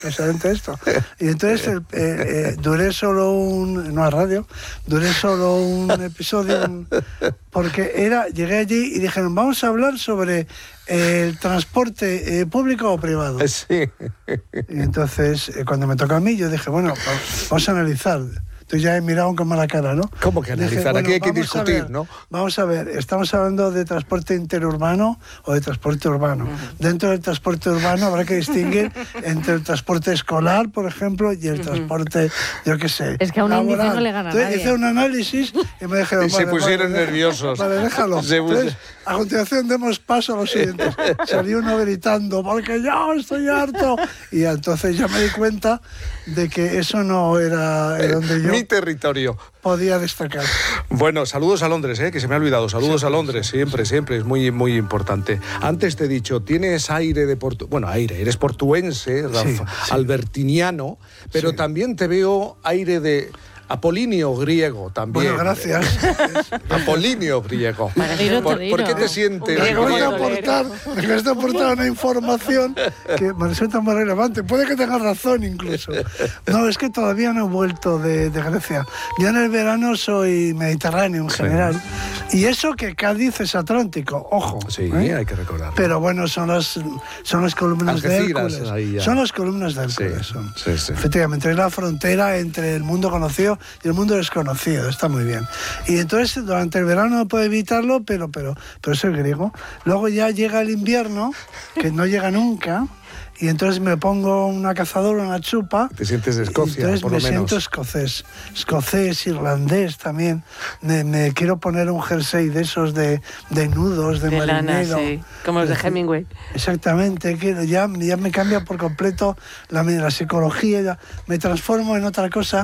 precisamente esto. Y entonces duré solo duré solo un episodio, porque llegué allí y dijeron, vamos a hablar sobre el transporte público o privado. Sí. Y entonces, cuando me tocó a mí, yo dije, bueno, vamos a analizar. Entonces ya he mirado con mala cara, ¿no? ¿Cómo que analizar? Dije, bueno, aquí hay que discutir, ¿no? Vamos a ver, estamos hablando de transporte interurbano o de transporte urbano. Dentro del transporte urbano habrá que distinguir entre el transporte escolar, por ejemplo, y el transporte, yo qué sé, es que a un laboral. índice no le gana a nadie. Entonces hice un análisis y me dijeron... Y se pusieron nerviosos. Vale, déjalo. Entonces, a continuación demos paso a los siguientes. Salió uno gritando, porque yo estoy harto. Y entonces ya me di cuenta de que eso no era donde yo... Mi territorio. Podía destacar. Bueno, saludos a Londres, que se me ha olvidado. Saludos a Londres, siempre, es muy, muy importante. Antes te he dicho, tienes aire de eres portuense, albertiniano, pero también te veo aire de Apolinio griego también. Bueno, gracias. Apolinio griego. ¿Por qué te sientes? Me cuesta aportar una información que me resulta muy relevante. Puede que tengas razón incluso. No, es que todavía no he vuelto de Grecia. Yo en el verano soy mediterráneo en general. Y eso que Cádiz es Atlántico, ojo. Sí, hay que recordarlo. Pero bueno, son las columnas de Hércules. Son las columnas de Hércules. Sí. Efectivamente, es la frontera entre el mundo conocido y el mundo desconocido, está muy bien. Y entonces durante el verano no puedo evitarlo, pero soy griego. Luego ya llega el invierno, que no llega nunca, y entonces me pongo una cazadora, una chupa. Te sientes de Escocia, entonces por lo menos. Siento escocés, irlandés también. Me quiero poner un jersey de esos de nudos, de marinero. Lana, sí. Como los de Hemingway. Exactamente, ya me cambia por completo la psicología, me transformo en otra cosa.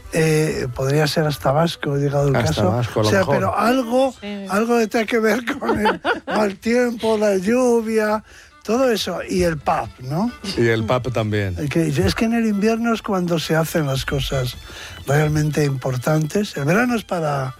Podría ser hasta vasco, llegado el caso. Vasco, pero algo que tenga que ver con el mal tiempo, la lluvia. Todo eso, y el pub, ¿no? Y el pub también. Es que en el invierno es cuando se hacen las cosas realmente importantes. El verano es para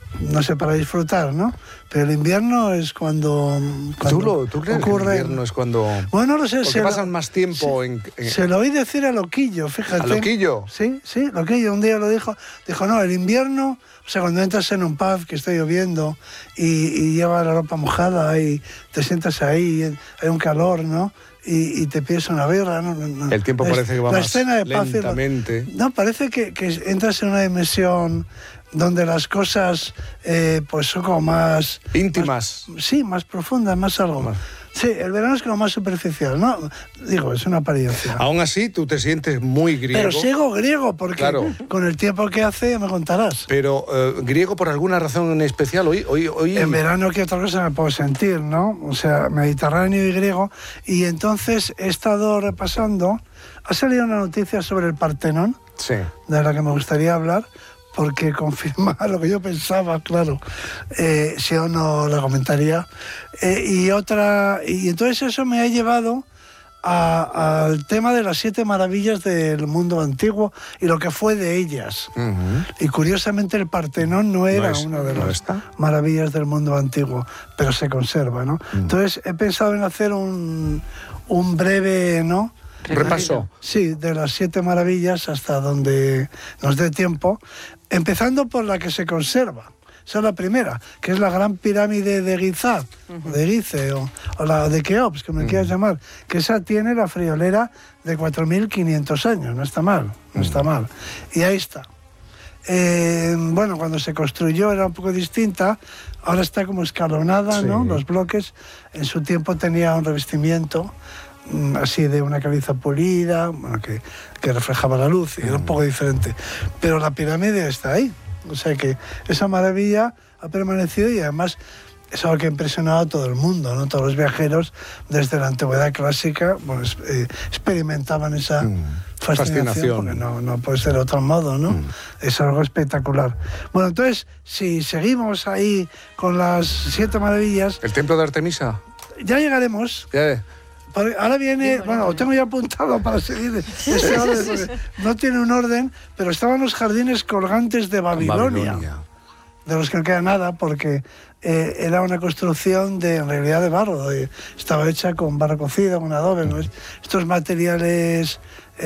disfrutar, ¿no? Pero el invierno es cuando ¿Tú crees ocurre... que el invierno es cuando... Bueno, no sé... Porque pasan más tiempo Se lo oí decir a Loquillo, fíjate. ¿A Loquillo? Sí, Loquillo un día lo dijo. Dijo, no, el invierno... O sea, cuando entras en un pub que está lloviendo y llevas la ropa mojada y te sientas ahí, hay un calor, ¿no? Y te pides una birra, ¿no? El tiempo parece que va más lentamente. No, parece que entras en una dimensión donde las cosas pues son como más... íntimas. Más profundas, más algo más. Sí, el verano es como más superficial, ¿no? Digo, es una apariencia. Aún así, tú te sientes muy griego. Pero sigo griego, porque con el tiempo que hace me contarás. Pero griego por alguna razón en especial. Hoy... En verano, ¿qué otra cosa me puedo sentir, no? O sea, mediterráneo y griego. Y entonces he estado repasando... Ha salido una noticia sobre el Partenón, de la que me gustaría hablar, porque confirma lo que yo pensaba, claro, si o no la comentaría. Y entonces eso me ha llevado al tema de las 7 maravillas del mundo antiguo y lo que fue de ellas. Y curiosamente el Partenón no era una de las maravillas del mundo antiguo, pero se conserva, ¿no? Entonces he pensado en hacer un breve, ¿no?, repaso. Sí, de las 7 maravillas hasta donde nos dé tiempo, empezando por la que se conserva. Esa es la primera, que es la gran pirámide de Giza, de Gize, o la de Keops, como quieras llamar, que esa tiene la friolera de 4.500 años, no está mal, no está mal. Y ahí está. Bueno, cuando se construyó era un poco distinta, ahora está como escalonada, ¿no? Los bloques, en su tiempo tenía un revestimiento así de una caliza pulida, bueno, que reflejaba la luz y era un poco diferente. Pero la pirámide está ahí. O sea que esa maravilla ha permanecido y además es algo que ha impresionado a todo el mundo, ¿no? Todos los viajeros desde la antigüedad clásica experimentaban esa fascinación, porque no puede ser de otro modo, ¿no? Es algo espectacular. Bueno, entonces, si seguimos ahí con las 7 maravillas... ¿El templo de Artemisa? Ya llegaremos. Ahora viene, bueno, lo tengo ya apuntado para seguir este orden, porque no tiene un orden, pero estaban los jardines colgantes de Babilonia, de los que no queda nada, porque era una construcción en realidad de barro, estaba hecha con barro cocido, con adobe, ¿no? Estos materiales